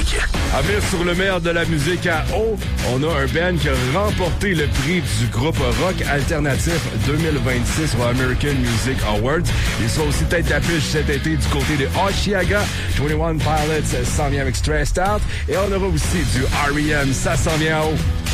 musique. À venir sur le meilleur de la musique à eau, on a un band qui a remporté le prix du groupe rock alternatif 2026 au American Music Awards. Ils sont aussi tête d'affiche cet été du côté de Osheaga. 21 Pilots s'en vient avec Stressed Out. Et on aura aussi du R.E.M. Ça s'en vient à eau.